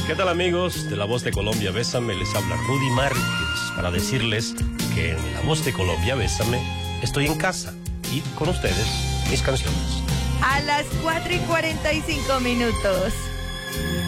¿Qué tal, amigos de La Voz de Colombia? Bésame, les habla Rudy Márquez para decirles que en La Voz de Colombia, Bésame, estoy en casa y con ustedes mis canciones. A las 4:45.